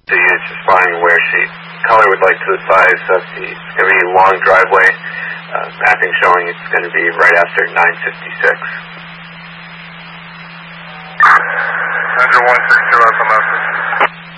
The unit's responding to wear sheet. Color would like to advise that it's going to be a long driveway. Mapping showing it's going to be right after 956. Center 1